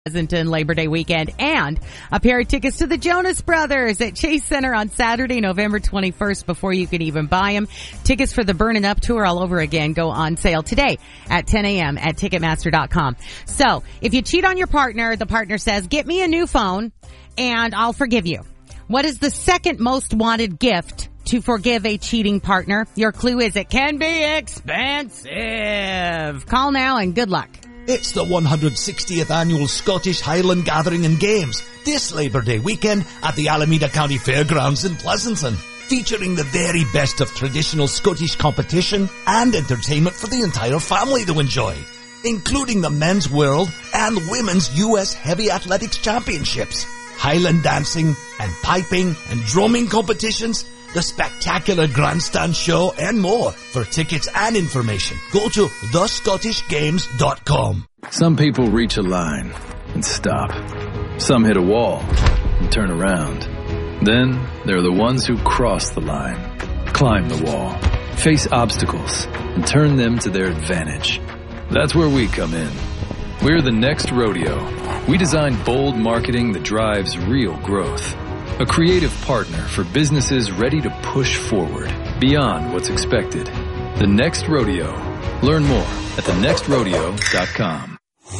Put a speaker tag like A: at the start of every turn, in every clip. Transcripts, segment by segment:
A: Pleasanton Labor Day weekend, and a pair of tickets to the Jonas Brothers at Chase Center on Saturday, November 21st, before you can even buy them. Tickets for the Burnin' Up tour all over again go on sale today at 10 a.m. at Ticketmaster.com. So, if you cheat on your partner, the partner says, get me a new phone and I'll forgive you. What is the second most wanted gift to forgive a cheating partner? Your clue is it can be expensive. Call now and good luck.
B: It's the 160th annual Scottish Highland Gathering and Games this Labor Day weekend at the Alameda County Fairgrounds in Pleasanton, featuring the very best of traditional Scottish competition and entertainment for the entire family to enjoy, including the Men's World and Women's U.S. Heavy Athletics Championships, Highland dancing and piping and drumming competitions, the spectacular grandstand show, and more. For tickets and information, go to thescottishgames.com.
C: Some people reach a line and stop. Some hit a wall and turn around. Then there are the ones who cross the line, climb the wall, face obstacles, and turn them to their advantage. That's where we come in. We're the Next Rodeo. We design bold marketing that drives real growth. A creative partner for businesses ready to push forward beyond what's expected. The Next Rodeo. Learn more at thenextrodeo.com.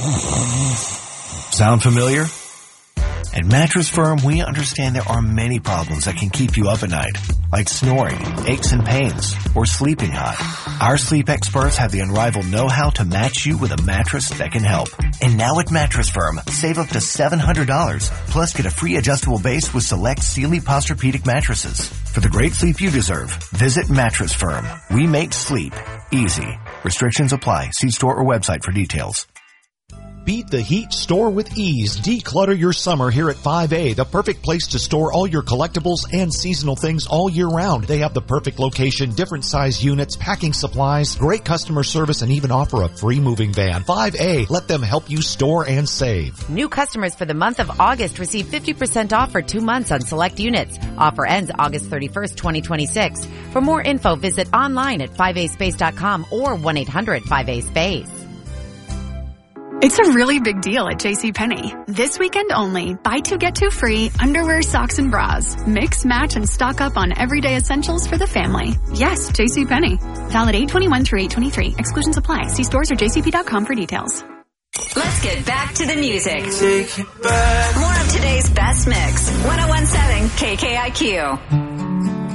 D: Sound familiar? At Mattress Firm, we understand there are many problems that can keep you up at night, like snoring, aches and pains, or sleeping hot. Our sleep experts have the unrivaled know-how to match you with a mattress that can help. And now at Mattress Firm, save up to $700, plus get a free adjustable base with select Sealy Posturepedic mattresses. For the great sleep you deserve, visit Mattress Firm. We make sleep easy. Restrictions apply. See store or website for details.
B: Beat the heat, store with ease. Declutter your summer here at 5A, the perfect place to store all your collectibles and seasonal things all year round. They have the perfect location, different size units, packing supplies, great customer service, and even offer a free moving van. 5A, let them help you store and save.
E: New customers for the month of August receive 50% off for 2 months on select units. Offer ends August 31st, 2026. For more info, visit online at 5aspace.com or 1-800-5A-SPACE.
F: It's a really big deal at JCPenney. This weekend only, buy 2 get 2 free underwear, socks, and bras. Mix, match, and stock up on everyday essentials for the family. Yes, JCPenney. Valid 8/21 through 8/23. Exclusions apply. See stores or jcp.com for details.
G: Let's get back to the music. Take it back. More of today's best mix. 1017 KKIQ.